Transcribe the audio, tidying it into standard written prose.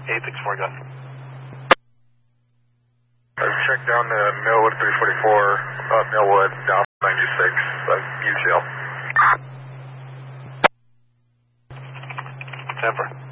864, go. Check down to Millwood 344, Millwood, down 96, UCL. Temper.